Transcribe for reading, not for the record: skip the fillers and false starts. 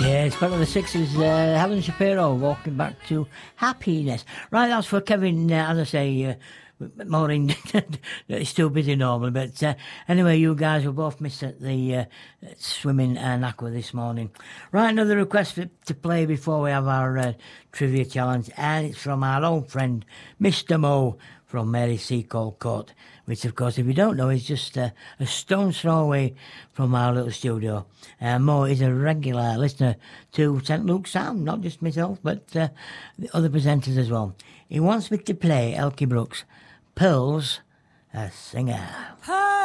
Yeah, it's part of the Sixers. Helen Shapiro walking back to happiness. Right, that's for Kevin. As I say, Maureen is still busy normally, but anyway, you guys were both missed at the swimming and aqua this morning. Right, another request to play before we have our trivia challenge, and it's from our old friend Mr. Mo from Mary Seacole Court, which, of course, if you don't know, is just a stone's throw away from our little studio. Mo is a regular listener to St. Luke's Sound, not just myself, but the other presenters as well. He wants me to play Elkie Brooks, Pearl's a Singer.